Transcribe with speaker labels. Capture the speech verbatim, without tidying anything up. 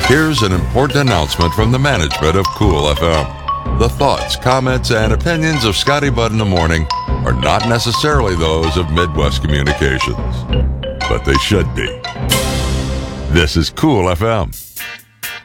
Speaker 1: Here's an important announcement from the management of Cool F M. The thoughts, comments, and opinions of Scotty Budd in the Morning are not necessarily those of Midwest Communications, but they should be. This is Cool F M.